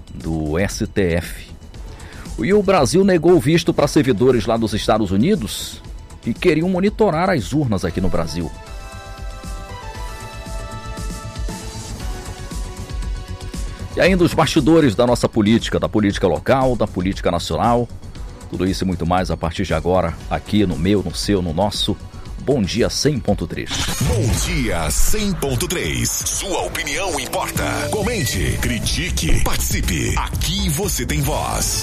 do STF. E o Brasil negou o visto para servidores lá dos Estados Unidos e queriam monitorar as urnas aqui no Brasil. E ainda os bastidores da nossa política, da política local, da política nacional. Tudo isso e muito mais a partir de agora, aqui no meu, no seu, no nosso Bom Dia 100.3. Bom Dia 100.3. Sua opinião importa. Comente, critique, participe. Aqui você tem voz.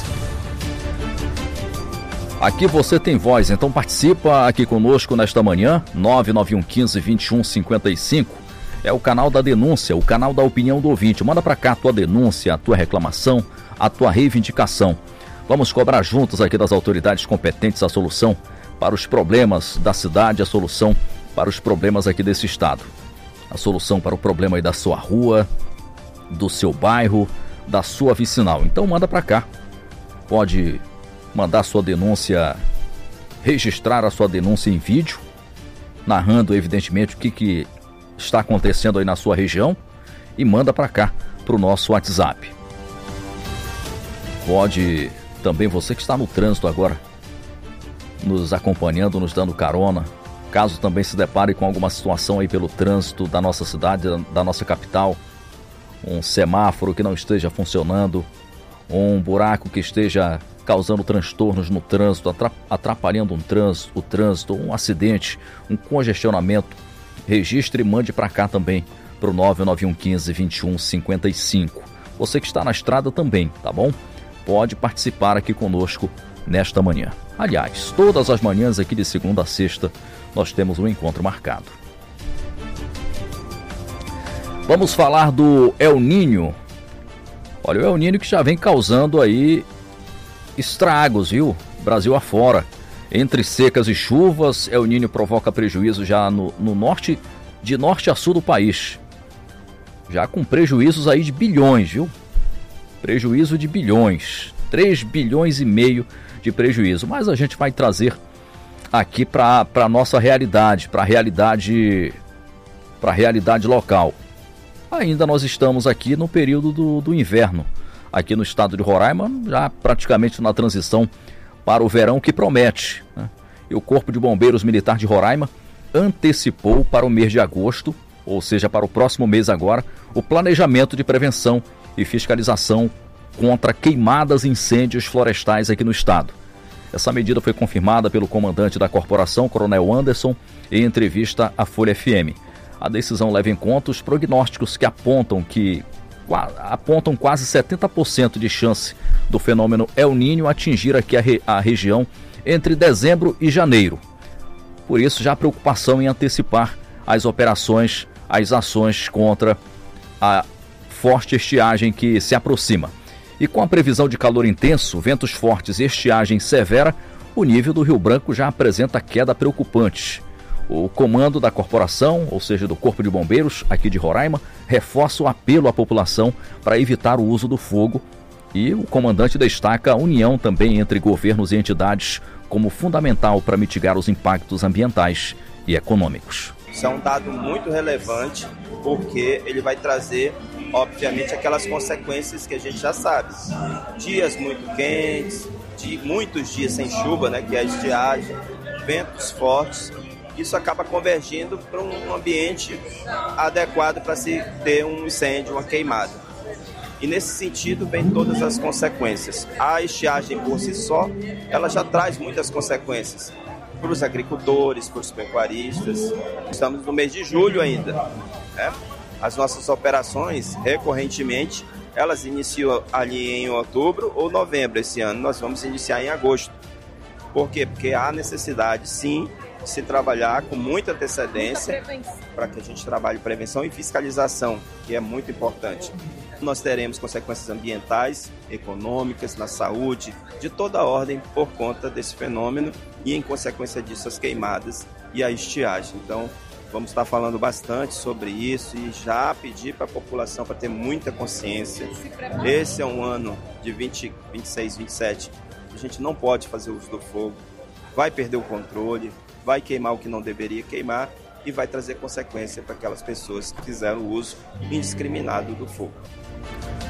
Aqui você tem voz, então participa aqui conosco nesta manhã, 99115-2155. É o canal da denúncia, o canal da opinião do ouvinte. Manda pra cá a tua denúncia, a tua reclamação, a tua reivindicação. Vamos cobrar juntos aqui das autoridades competentes a solução para os problemas da cidade, a solução para os problemas aqui desse estado. A solução para o problema aí da sua rua, do seu bairro, da sua vicinal. Então manda pra cá. Pode mandar sua denúncia, registrar a sua denúncia em vídeo, narrando evidentemente o que está acontecendo aí na sua região e manda para cá, para o nosso WhatsApp. Pode também, você que está no trânsito agora, nos acompanhando, nos dando carona, caso também se depare com alguma situação aí pelo trânsito da nossa cidade, da nossa capital, um semáforo que não esteja funcionando, um buraco que esteja causando transtornos no trânsito, atrapalhando o trânsito, um acidente, um congestionamento, registre e mande para cá também, para o 99115-2155. Você que está na estrada também, tá bom? Pode participar aqui conosco nesta manhã. Aliás, todas as manhãs aqui de segunda a sexta, nós temos um encontro marcado. Vamos falar do El Niño. Olha, o El Niño que já vem causando aí estragos, viu? Brasil afora. Entre secas e chuvas, El Niño provoca prejuízo já no norte, de norte a sul do país. Já com prejuízos aí de bilhões, viu? Prejuízo de bilhões. 3 bilhões e meio de prejuízo. Mas a gente vai trazer aqui para a nossa realidade, para a realidade local. Ainda nós estamos aqui no período do inverno, aqui no estado de Roraima, já praticamente na transição para o verão que promete, né? E o Corpo de Bombeiros Militar de Roraima antecipou para o mês de agosto, ou seja, para o próximo mês agora, o planejamento de prevenção e fiscalização contra queimadas e incêndios florestais aqui no estado. Essa medida foi confirmada pelo comandante da corporação, Coronel Anderson, em entrevista à Folha FM. A decisão leva em conta os prognósticos que apontam quase 70% de chance do fenômeno El Niño atingir aqui a região entre dezembro e janeiro. Por isso, já há preocupação em antecipar as operações, as ações contra a forte estiagem que se aproxima. E com a previsão de calor intenso, ventos fortes e estiagem severa, o nível do Rio Branco já apresenta queda preocupante. O comando da corporação, ou seja, do Corpo de Bombeiros aqui de Roraima, reforça o apelo à população para evitar o uso do fogo e o comandante destaca a união também entre governos e entidades como fundamental para mitigar os impactos ambientais e econômicos. Isso é um dado muito relevante porque ele vai trazer, obviamente, aquelas consequências que a gente já sabe. Dias muito quentes, muitos dias sem chuva, né, que é a estiagem, ventos fortes. Isso acaba convergindo para um ambiente adequado para se ter um incêndio, uma queimada. E nesse sentido vem todas as consequências. A estiagem por si só, ela já traz muitas consequências para os agricultores, para os pecuaristas. Estamos no mês de julho ainda, né? As nossas operações, recorrentemente, elas iniciam ali em outubro ou novembro. Esse ano nós vamos iniciar em agosto. Por quê? Porque há necessidade, sim, se trabalhar com muita antecedência para que a gente trabalhe prevenção e fiscalização, que é muito importante. Nós teremos consequências ambientais, econômicas, na saúde, de toda ordem por conta desse fenômeno e, em consequência disso, as queimadas e a estiagem. Então, vamos estar falando bastante sobre isso e já pedir para a população para ter muita consciência. Esse é um ano de 26, 27, a gente não pode fazer uso do fogo, vai perder o controle, vai queimar o que não deveria queimar e vai trazer consequência para aquelas pessoas que fizeram o uso indiscriminado do fogo.